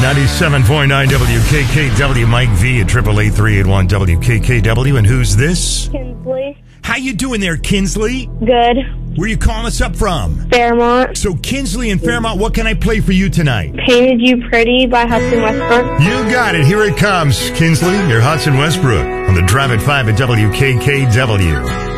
97.9 WKKW, Mike V at 888-381 WKKW. And who's this? Kinsley. How you doing there, Kinsley? Good. Where you calling us up from? Fairmont. So, Kinsley and Fairmont, what can I play for you tonight? Painted You Pretty by Hudson Westbrook. You got it. Here it comes. Kinsley, your Hudson Westbrook on the Drive at 5 at WKKW.